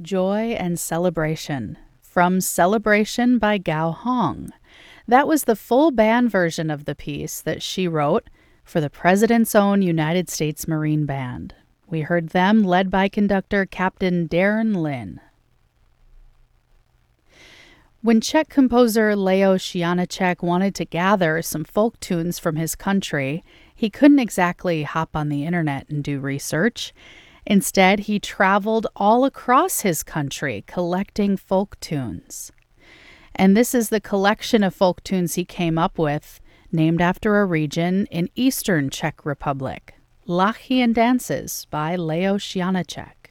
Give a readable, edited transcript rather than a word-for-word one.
Joy and Celebration, from Celebration by Gao Hong. That was the full band version of the piece that she wrote for the President's Own United States Marine Band. We heard them led by conductor Captain Darren Lin. When Czech composer Leos Janáček wanted to gather some folk tunes from his country, he couldn't exactly hop on the internet and do research. Instead, he traveled all across his country collecting folk tunes. And this is the collection of folk tunes he came up with, named after a region in eastern Czech Republic, Lachy and Dances by Leos Janáček.